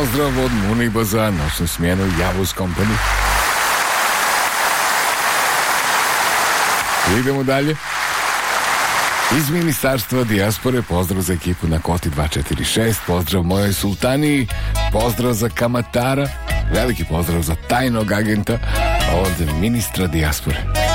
pozdrav od Muniba za noćnu smjenu Javuz Company. Idemo dalje. Iz Ministarstva dijaspore pozdrav za ekipu na Koti 246, pozdrav mojoj sultaniji, pozdrav za kamatara, veliki pozdrav za tajnog agenta od ministra dijaspore.